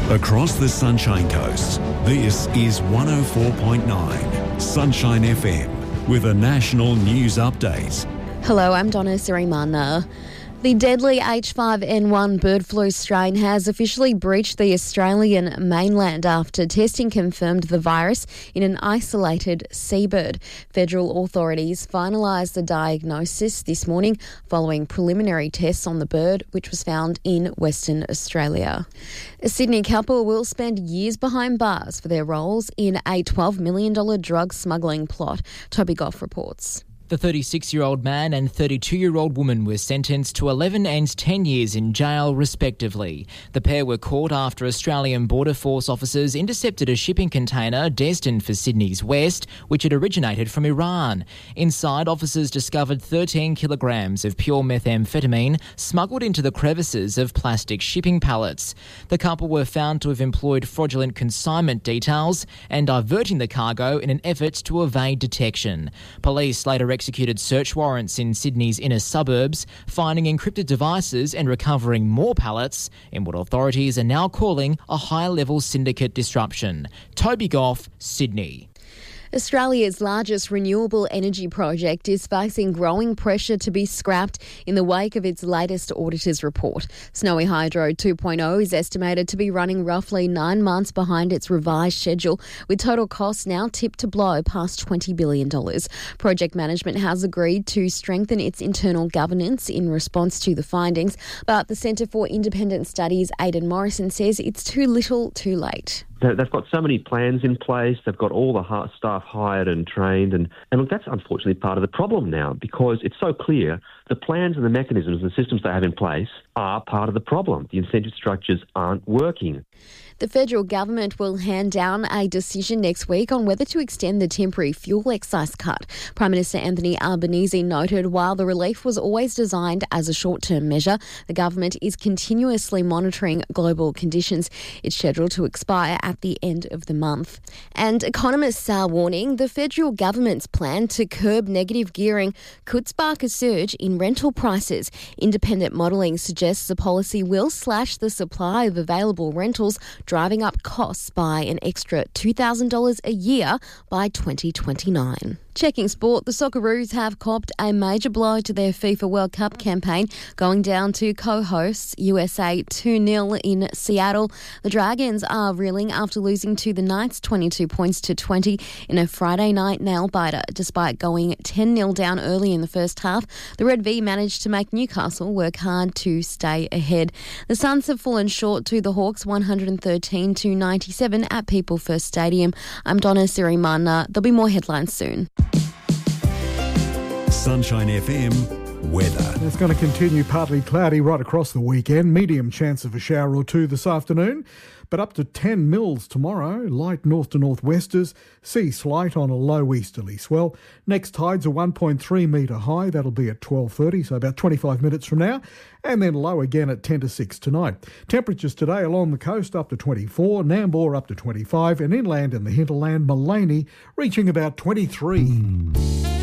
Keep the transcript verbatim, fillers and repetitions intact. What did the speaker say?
Across the Sunshine Coast, this is one oh four point nine Sunshine F M with a national news update. Hello, I'm Donna Sirimana. The deadly H five N one bird flu strain has officially breached the Australian mainland after testing confirmed the virus in an isolated seabird. Federal authorities finalised the diagnosis this morning following preliminary tests on the bird, which was found in Western Australia. A Sydney couple will spend years behind bars for their roles in a twelve million dollars drug smuggling plot. Toby Goff reports. The thirty-six-year-old man and thirty-two-year-old woman were sentenced to eleven and ten years in jail, respectively. The pair were caught after Australian Border Force officers intercepted a shipping container destined for Sydney's west, which had originated from Iran. Inside, officers discovered thirteen kilograms of pure methamphetamine smuggled into the crevices of plastic shipping pallets. The couple were found to have employed fraudulent consignment details and diverting the cargo in an effort to evade detection. Police later executed search warrants in Sydney's inner suburbs, finding encrypted devices and recovering more pallets in what authorities are now calling a high-level syndicate disruption. Toby Goff, Sydney. Australia's largest renewable energy project is facing growing pressure to be scrapped in the wake of its latest auditor's report. Snowy Hydro two point oh is estimated to be running roughly nine months behind its revised schedule, with total costs now tipped to blow past twenty billion dollars. Project management has agreed to strengthen its internal governance in response to the findings, but the Centre for Independent Studies' Aidan Morrison says it's too little too late. They've got so many plans in place. They've got all the staff hired and trained. And, and look, that's unfortunately part of the problem now, because it's so clear the plans and the mechanisms and the systems they have in place are part of the problem. The incentive structures aren't working. The federal government will hand down a decision next week on whether to extend the temporary fuel excise cut. Prime Minister Anthony Albanese noted while the relief was always designed as a short-term measure, the government is continuously monitoring global conditions. It's scheduled to expire at the end of the month. And economists are warning the federal government's plan to curb negative gearing could spark a surge in rental prices. Independent modelling suggests the policy will slash the supply of available rentals, driving up costs by an extra two thousand dollars a year by twenty twenty-nine. Checking sport, the Socceroos have copped a major blow to their FIFA World Cup campaign, going down to co-hosts U S A two nil in Seattle. The Dragons are reeling after losing to the Knights twenty-two points to twenty in a Friday night nail-biter. Despite going ten nil down early in the first half, the Red V managed to make Newcastle work hard to stay ahead. The Suns have fallen short to the Hawks one hundred thirteen to ninety-seven at People First Stadium. I'm Donna Sirimana. There'll be more headlines soon. Sunshine F M weather. It's going to continue partly cloudy right across the weekend. Medium chance of a shower or two this afternoon, but up to ten mils tomorrow. Light north to northwesters. Sea slight on a low easterly swell. Next tides are one point three metre high. That'll be at twelve thirty, so about twenty-five minutes from now. And then low again at ten to six tonight. Temperatures today along the coast up to twenty-four, Nambour up to twenty-five, and inland in the hinterland, Mullaney reaching about twenty-three. Mm.